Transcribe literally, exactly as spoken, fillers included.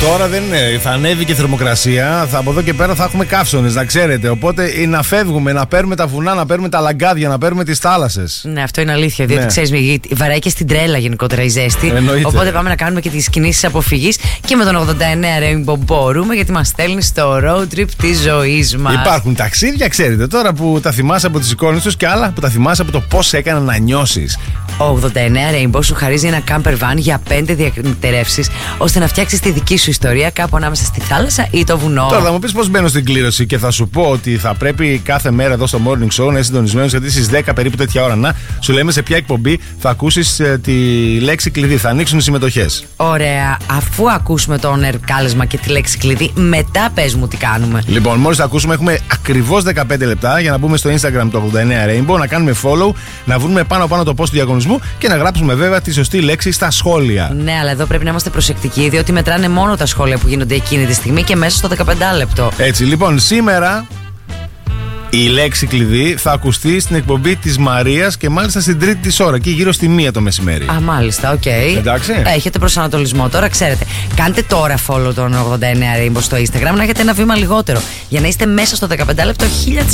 Τώρα δεν είναι. Θα ανέβει και η θερμοκρασία. Θα, από εδώ και πέρα θα έχουμε καύσονες, να ξέρετε. Οπότε να φεύγουμε, να παίρνουμε τα βουνά, να παίρνουμε τα λαγκάδια, να παίρνουμε τις θάλασσες. Ναι, αυτό είναι αλήθεια. Διότι ναι. ξέρεις, βαράει και στην τρέλα γενικότερα η ζέστη. Εννοείται. Οπότε πάμε να κάνουμε και τις κινήσεις αποφυγής. Και με τον ογδόντα εννέα Rainbow μπορούμε, γιατί μας στέλνει στο road trip της ζωής μας. Υπάρχουν ταξίδια, ξέρετε, τώρα που τα θυμάσαι από τις εικόνες τους και άλλα που τα θυμάσαι από το πώς έκαναν να νιώσεις. Ο ογδόντα εννέα Rainbow σου χαρίζει ένα camper van για πέντε διανυκτερεύσεις, ώστε να φτιάξεις τη δική σου ιστορία κάπου ανάμεσα στη θάλασσα ή το βουνό. Τώρα θα μου πεις πώς μπαίνω στην κλήρωση και θα σου πω ότι θα πρέπει κάθε μέρα εδώ στο Morning Show να είσαι συντονισμένος, γιατί στις δέκα περίπου τέτοια ώρα να σου λέμε σε ποια εκπομπή θα ακούσεις ε, τη λέξη κλειδί. Θα ανοίξουν οι συμμετοχές. Ωραία. Αφού ακούσουμε το on-air κάλεσμα και τη λέξη κλειδί, μετά πες μου τι κάνουμε. Λοιπόν, μόλις τα ακούσουμε, έχουμε ακριβώς δεκαπέντε λεπτά για να μπούμε στο Instagram του ογδόντα εννέα Rainbow, να κάνουμε follow, να βρούμε πάνω πάνω το post του διαγωνισμού και να γράψουμε βέβαια τη σωστή λέξη στα σχόλια. Ναι, αλλά εδώ πρέπει να είμαστε προσεκτικοί, διότι μετράνε μόνο τα σχόλια που γίνονται εκείνη τη στιγμή και μέσα στο δεκαπέντε λεπτό. Έτσι, λοιπόν, σήμερα η λέξη κλειδί θα ακουστεί στην εκπομπή της Μαρίας και μάλιστα στην τρίτη της ώρα, και γύρω στη μία το μεσημέρι. Α, μάλιστα, οκ. Okay. Εντάξει. Έχετε προσανατολισμό τώρα, ξέρετε. Κάντε τώρα follow τον ογδόντα εννέα Rainbow στο Instagram, να έχετε ένα βήμα λιγότερο για να είστε μέσα στο δεκαπέντε λεπτό χίλια τοις εκατό.